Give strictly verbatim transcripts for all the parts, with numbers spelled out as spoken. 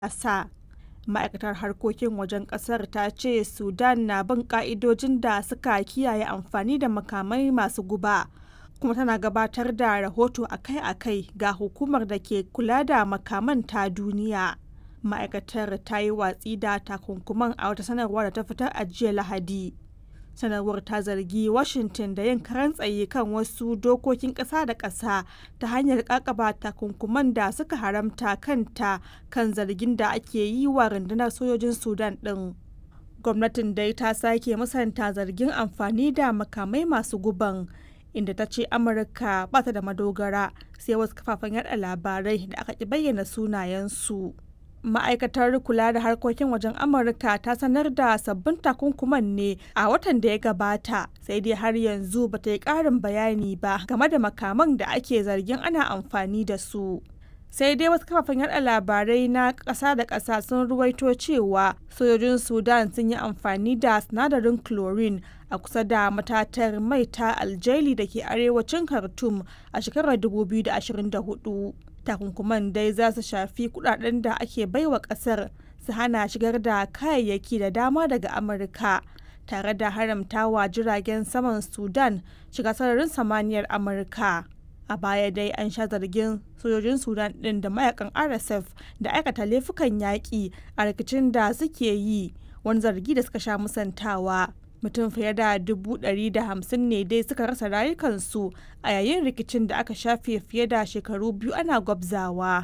ƙasa. Ma'aikatar harkokin wajen ƙasar ta ce Sudan na bin ƙa'idojin da suka kiyaye amfani da makamai masu guba, kuma tana gabatar da rahoto akai-akai ga hukumar da ke kula da makaman ta duniya. Ma'aikatar ta yi watsi da takunkuman a wata sanarwa da ta fitar a jiya Lahadi. Sanarwar ta zargi Washington da yin karan tsaye kan wasu dokokin ƙasa da ƙasa ta hanyar ƙaƙaba takunkuman da suka haramta kanta kan zargin da ake yi wa rundunar sojojin Sudan ɗin. Gwamnatin dai ta sake musanta zargin amfani da makamai masu guban, inda ta ce Amurka ba ta da madogara, sai wasu kafafen yada labarai da aka ki bayyana sunayensu. Ma'aikatar kula da harkokin wajen Amurka ta sanar da sabbin takunkuman ne a watan da ya gabata, sai dai har yanzu ba ta yi ƙarin bayani ba game da makaman da ake zargin ana amfani da su. Sai dai wasu kafafen yada labarai na ƙasa da ƙasa sun ruwaito cewa sojojin Sudan sun yi amfani da sinadarin chlorine a kusa da matatar mai ta Algeili da ke arewacin Khartoum a shekarar dubu biyu da ashirin da hudu. Takunkuman dai za su shafi kudaden da ake baiwa kasar su hana shigar da kayayyaki da dama daga Amurka, tare da haramtawa jiragen saman Sudan shiga sararin samaniyar Amurka. A baya dai an sha zargin sojojin Sudan ɗin da mayakan R S F da aikata laifukan yaƙi a rikicin da suke yi, wani zargi da suka sha musantawa. Mutum fiye da dubu ɗari da hamsin ne dai suka rasa rayukansu a yayin rikicin da aka shafe fiye da shekaru biyu ana gwabzawa.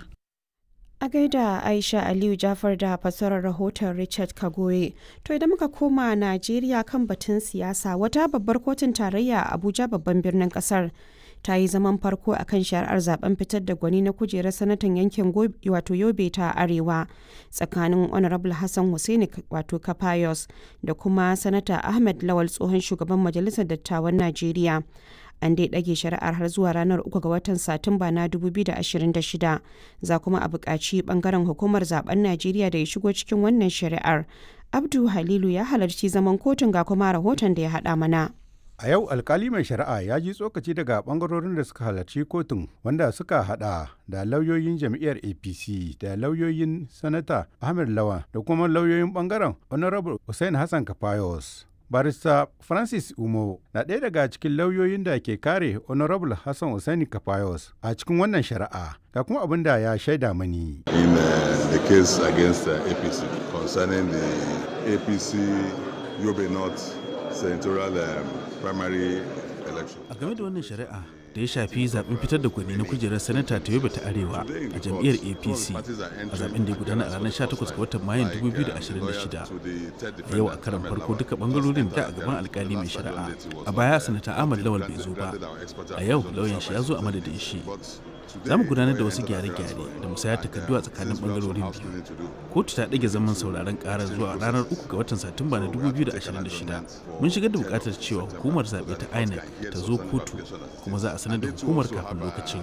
A gaida Aisha Aliyu Jafar da fassarar rahoton Richard Kagoye. To idan muka koma Najeriya kan batun siyasa, wata babbar kotun tarayya a Abuja babban birnin kasar ta yi zaman farko a kan shari'ar zaben fitar da gwani na kujerar sanatan yankin wato Yobe ta Arewa tsakanin Honorable Hassan Hussaini wato Kafayos da kuma Sanata Ahmed Lawal tsohon shugaban Majalisar Dattawan Najeriya. An dai ɗage shari'ar har zuwa ranar uku ga watan Satumba na dubu biyu da ashirin da shida. Za kuma a buƙaci ɓangaren hukumar zaben Najeriya da ya shigo cikin wannan shari'ar. Abdu Halilu ya halarci zaman kotun ga kuma rahoton da ya haɗa mana. A yau alkali mai shari'a ya ji tsokaci daga bangarorin da suka halarci kotun, wanda suka hada da lauyoyin jam'iyyar A P C da lauyoyin sanata Ahmed Lawan da kuma lauyoyin bangaren Honorable Hussein Hassan Kafayos. Barista Francis Umo na ɗaya daga cikin lauyoyin da ke kare Honorable Hassan Hussein Kafayos a cikin wannan shari'a, ga kuma abin da ya shaida mani. In uh, the case against uh, A P C concerning the A P C Yobe North senatorial um, primary election. A game da wannan shari'a da ya shafi zaben fitar da gwani na kujerar sanata ta Yobe ta Arewa a jam'iyyar A P C a zaben da ya gudana a ranar sha takwas ga watan Mayun dubu biyu da ashirin da shida. A yau a karan farko duka bangarorin da a gaban alkali mai shari'a. A baya sanata Ahmad Lawal bai zo ba. A yau lauyan shi ya zo a madadin shi. Za mu gudanar da wasu gyare-gyare da musayar takardu a tsakanin bangarorin biyu. Kotu ta ɗage zaman sauraron ƙarar zuwa ranar uku ga watan Satumba na dubu biyu da ashirin da shida. Mun shigar da buƙatar cewa hukumar zaɓe ta I N E C ta zo kotu, kuma za a sanar da hukumar kafin lokacin.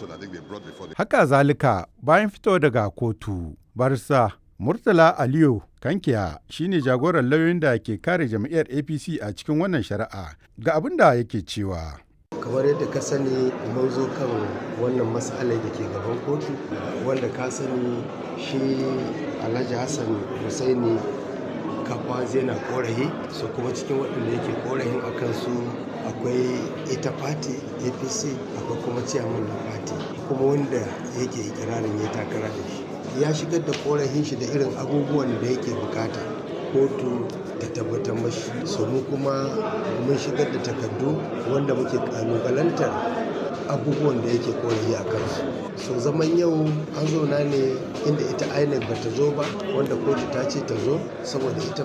Haka zalika, bayan fito daga kotu, barsa Murtala Aliyu Kankiya shine jagoran lauyoyin da ke kare jam'iyyar A P C a cikin wannan shari'a, ga abin da yake cewa. Kamar yadda ka sani, mun zo kan wannan matsalar da ke gaban kotu, wanda ka sani shi Alhaji Hassan Hussaini Kafayos yana korafi, so kuma cikin waɗanda yake korafin a kansu akwai ita fati A P C, akwai kuma ciyaman na fati, kuma wanda yake ikirarin ya takara da shi ya shigar da korafin shi da irin abubuwan da yake bukata kotu ta tabbatar mashi. So mu kuma mun shigar da takardu wanda muke kalubalantar abubuwan da yake korafi a kansu. So zaman yau an zauna ne inda ita I N E C ba ta zo ba, wanda kotu ta ce ta zo saboda ita